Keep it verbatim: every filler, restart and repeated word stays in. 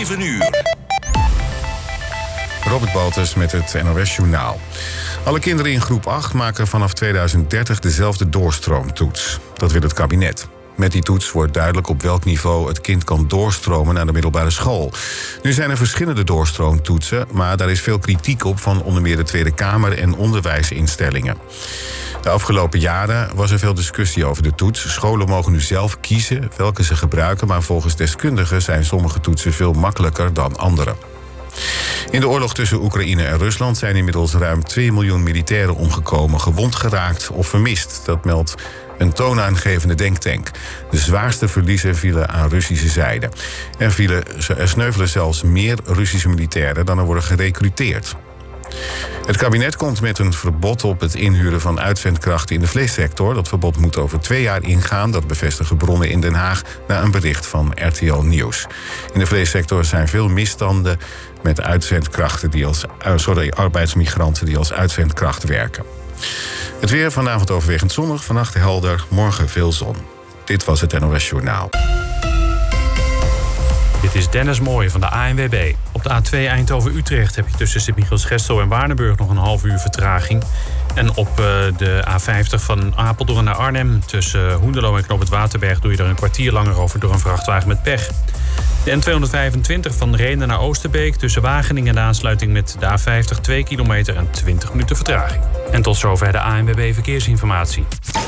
zeven uur. Robert Baltus met het N O S-journaal. Alle kinderen in groep acht maken vanaf tweeduizend dertig dezelfde doorstroomtoets. Dat wil het kabinet. Met die toets wordt duidelijk op welk niveau het kind kan doorstromen naar de middelbare school. Nu zijn er verschillende doorstroomtoetsen, maar daar is veel kritiek op van onder meer de Tweede Kamer en onderwijsinstellingen. De afgelopen jaren was er veel discussie over de toets. Scholen mogen nu zelf kiezen welke ze gebruiken, maar volgens deskundigen zijn sommige toetsen veel makkelijker dan andere. In de oorlog tussen Oekraïne en Rusland zijn inmiddels ruim twee miljoen militairen omgekomen, gewond geraakt of vermist. Dat meldt een toonaangevende denktank. De zwaarste verliezen vielen aan Russische zijde. Er, vielen, er sneuvelen zelfs meer Russische militairen dan er worden gerecruiteerd. Het kabinet komt met een verbod op het inhuren van uitzendkrachten in de vleessector. Dat verbod moet over twee jaar ingaan. Dat bevestigen bronnen in Den Haag na een bericht van R T L Nieuws. In de vleessector zijn veel misstanden met uitzendkrachten die als, sorry, arbeidsmigranten die als uitzendkracht werken. Het weer vanavond overwegend zonnig, vannacht helder, morgen veel zon. Dit was het N O S-journaal. Dit is Dennis Mooij van de A N W B. Op de A twee Eindhoven-Utrecht heb je tussen Sint-Michiels-Gestel en Waardenburg nog een half uur vertraging. En op de A vijftig van Apeldoorn naar Arnhem tussen Hoenderloo en Knoop het Waterberg doe je er een kwartier langer over door een vrachtwagen met pech. De N tweehonderdvijfentwintig van Rhenen naar Oosterbeek tussen Wageningen en de aansluiting met de A vijftig twee kilometer en twintig minuten vertraging. En tot zover de A N W B Verkeersinformatie.